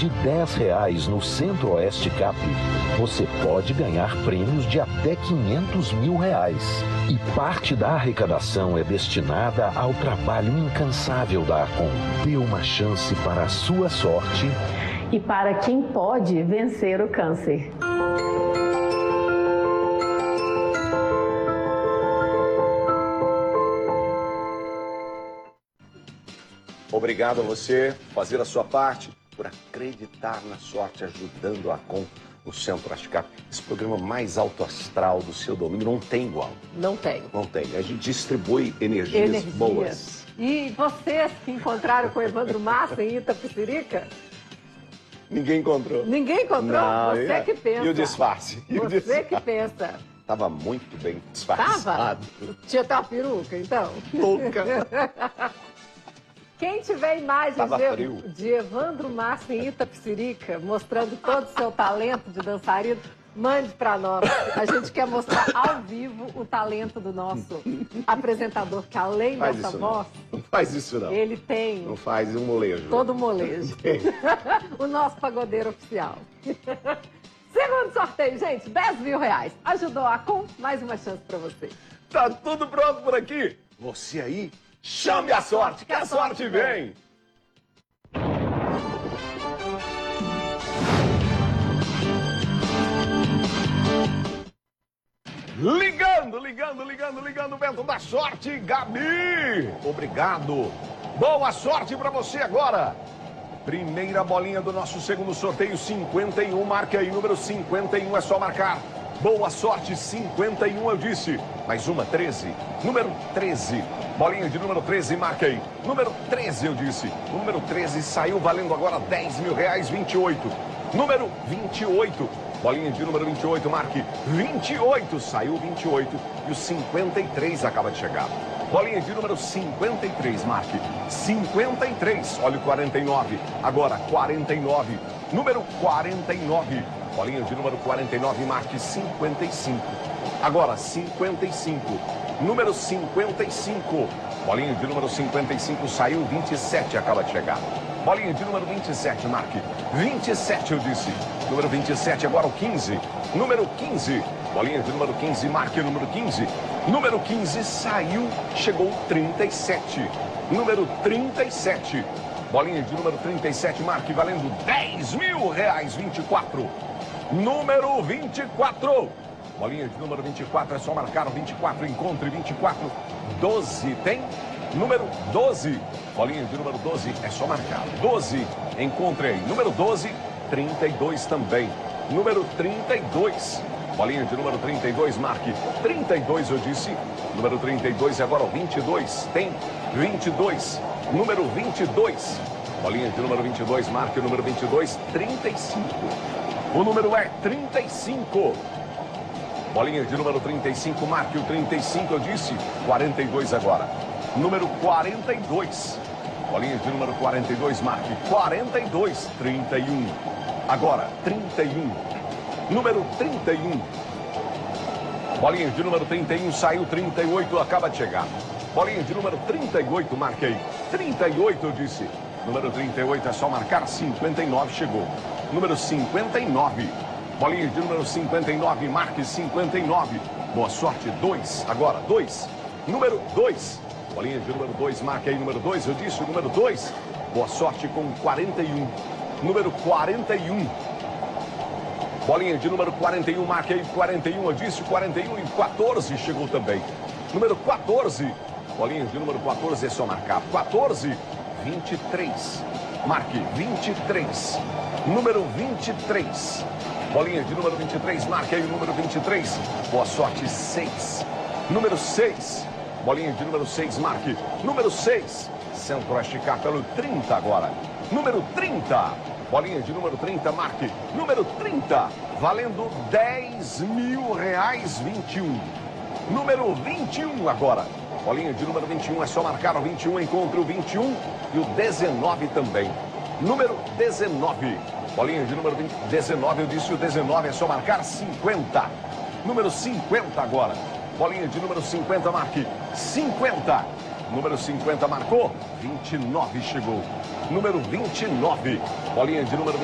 de R$ 10 no Centro-Oeste Cap, você pode ganhar prêmios de até R$ 500 mil. E parte da arrecadação é destinada ao trabalho incansável da ACOM. Dê uma chance para a sua sorte e para quem pode vencer o câncer. Obrigado a você por fazer a sua parte, por acreditar na sorte, ajudando a ACOM no Centro-Oeste Cap. Esse programa mais alto astral do seu domínio não tem igual. Não tem. Não tem. A gente distribui energias boas. E vocês que encontraram com o Evandro Massa em Itapecerica? Ninguém encontrou. Ninguém encontrou? Não, você que pensa. E o disfarce? Você que pensa. Tava muito bem disfarçado. Tava? Tinha até uma peruca, então? Pouca. Quem tiver imagens de Evandro Massa em Itapecerica, mostrando todo o seu talento de dançarino, mande para nós. A gente quer mostrar ao vivo o talento do nosso apresentador, que além dessa voz... Não faz isso, não. Ele tem... Não faz um molejo. Todo molejo. O nosso pagodeiro oficial. Segundo sorteio, gente, R$ 10 mil. Ajudou a ACOM? Mais uma chance para você. Tá tudo pronto por aqui. Você aí... Chame a sorte, que a sorte vem! Ligando, vento da sorte, Gabi! Obrigado! Boa sorte pra você agora! Primeira bolinha do nosso segundo sorteio, 51, marca aí, número 51, é só marcar. Boa sorte, 51 eu disse. Mais uma, 13. Número 13. Bolinha de número 13, marca aí. Número 13 eu disse. O número 13 saiu valendo agora R$ 10 mil, 28. Número 28. Bolinha de número 28, marque 28. Saiu 28. E o 53 acaba de chegar. Bolinha de número 53, marque 53. Olha o 49. Agora 49. Número 49. Bolinha de número 49, marque 55. Agora 55. Número 55. Bolinha de número 55, saiu 27, acaba de chegar. Bolinha de número 27, marque 27, eu disse. Número 27, agora o 15. Número 15. Bolinha de número 15, marque o número 15. Número 15 saiu, chegou 37. Número 37. Bolinha de número 37, marque valendo R$ 10 mil, 24. Número 24. Bolinha de número 24, é só marcar o 24, encontre 24. 12 tem? Número 12. Bolinha de número 12, é só marcar. 12, encontre aí. Número 12, 32 também. Número 32. Bolinha de número 32, marque 32, eu disse. Número 32, agora o 22. Tem 22. Número 22. Bolinha de número 22, marque o número 22, 35. O número é 35. Bolinha de número 35, marque o 35, eu disse. 42 agora. Número 42. Bolinha de número 42, marque 42, 31. Agora, 31. Número 31. Bolinha de número 31, saiu 38, acaba de chegar. Bolinha de número 38, marque aí. 38, eu disse. Número 38, é só marcar 59, chegou. Número 59. Bolinha de número 59, marque 59. Boa sorte, 2. Agora, 2. Número 2. Bolinha de número 2, marque aí, número 2. Eu disse o número 2. Boa sorte com 41. Número 41. Bolinha de número 41, marque aí 41. Eu disse 41 e 14 chegou também. Número 14. Bolinha de número 14, é só marcar. 14, 23. Marque 23. Número 23. Bolinha de número 23, marque aí o número 23. Boa sorte, 6. Número 6. Bolinha de número 6, marque. Número 6. Centro-Oeste Cap, pelo 30 agora. Número 30. Bolinha de número 30, marque. Número 30. Valendo R$ 10 mil, 21. Número 21 agora. Bolinha de número 21, é só marcar o 21, encontre o 21 e o 19 também. Número 19. Bolinha de número 19, eu disse o 19, é só marcar 50. Número 50 agora. Bolinha de número 50, marque 50. Número 50 marcou, 29 chegou. Número 29. Bolinha de número